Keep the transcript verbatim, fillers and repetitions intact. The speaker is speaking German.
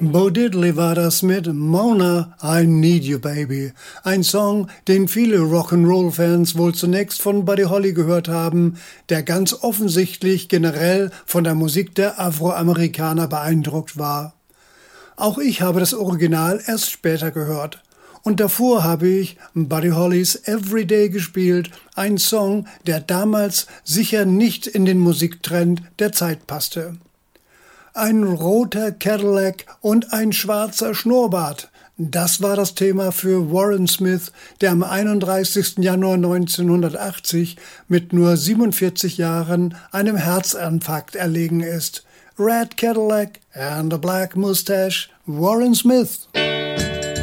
Bo Diddley war das mit Mona, I Need You Baby. Ein Song, den viele Rock'n'Roll-Fans wohl zunächst von Buddy Holly gehört haben, der ganz offensichtlich generell von der Musik der Afroamerikaner beeindruckt war. Auch ich habe das Original erst später gehört. Und davor habe ich Buddy Hollys Everyday gespielt, ein Song, der damals sicher nicht in den Musiktrend der Zeit passte. Ein roter Cadillac und ein schwarzer Schnurrbart. Das war das Thema für Warren Smith, der am einunddreißigsten Januar neunzehnhundertachtzig mit nur siebenundvierzig Jahren einem Herzinfarkt erlegen ist. Red Cadillac and a Black Mustache, Warren Smith.